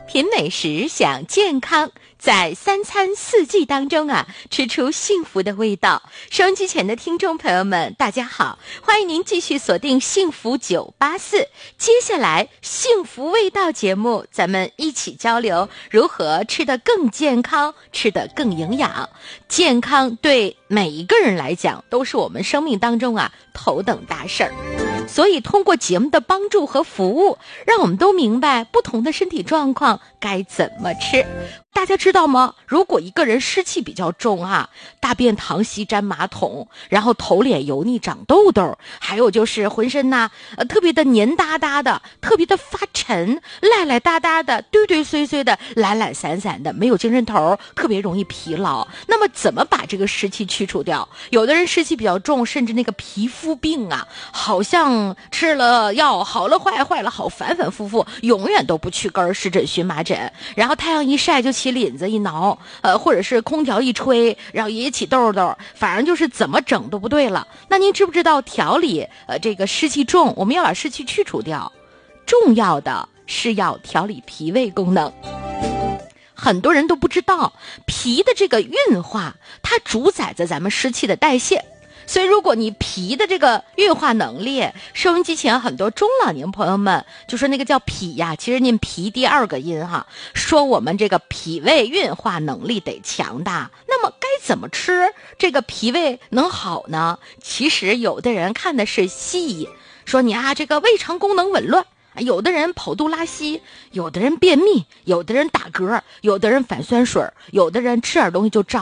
品美食，享健康，在三餐四季当中吃出幸福的味道。收音机前的听众朋友们，大家好，欢迎您继续锁定幸福984。接下来幸福味道节目，咱们一起交流如何吃得更健康，吃得更营养。健康对每一个人来讲都是我们生命当中头等大事儿。所以通过节目的帮助和服务，让我们都明白不同的身体状况该怎么吃。大家知道吗？如果一个人湿气比较重大便溏稀沾马桶，然后头脸油腻长痘痘，还有就是浑身特别的黏哒哒的，特别的发沉，赖赖哒哒的，堆堆碎碎的，懒懒散散的，没有精神头，特别容易疲劳。那么怎么把这个湿气去除掉？有的人湿气比较重，甚至那个皮肤病好像吃了药好了坏了好，反反复复，永远都不去根，湿疹荨麻疹，然后太阳一晒就起领子一挠，或者是空调一吹，然后也起痘痘，反正就是怎么整都不对了。那您知不知道调理这个湿气重，我们要把湿气去除掉，重要的是要调理脾胃功能。很多人都不知道，脾的这个运化，它主宰着咱们湿气的代谢。所以如果你脾的这个运化能力，收音机前很多中老年朋友们就说那个叫脾其实念脾第二个音说我们这个脾胃运化能力得强大。那么该怎么吃这个脾胃能好呢？其实有的人看的是西医，说你这个胃肠功能紊乱，有的人跑肚拉稀，有的人便秘，有的人打嗝，有的人反酸水，有的人吃点东西就胀。